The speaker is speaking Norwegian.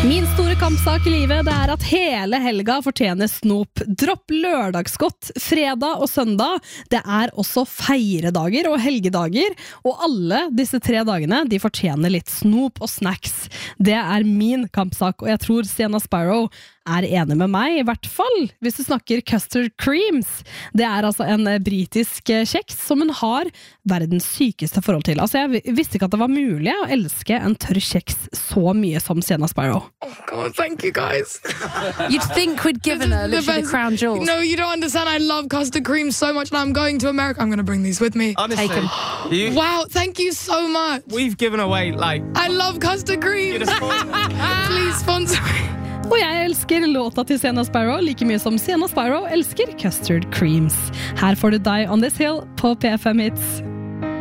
Min store kampsak I livet det at hele helga fortjener snop. Dropp lørdagsgodt, fredag og søndag. Det også feiredager og helgedager, og alle disse 3 dagene de fortjener litt snop og snacks. Det min kampsak, og jeg tror Sienna Sparrow enig med meg, I hvert fall hvis du snakker custard creams. Det altså en britisk kjeks som hun har verdens sykeste forhold til. Altså jeg visste ikke at det var mulig å elske en tørr kjeks så mye som Sienna Sparrow. Oh God, thank you guys. You'd think we'd given her literally the crown jewels. No, you don't understand. I love custard creams so much and I'm going to America. I'm going to bring these with me. Honestly, Take 'em. Wow, thank you so much. We've given away like I love custard creams. Please sponsor me. Og jeg elsker låta til Sienna Sparrow like mye som Sienna Sparrow elsker custard creams. Her får du Die on This Hill på P5 Hits.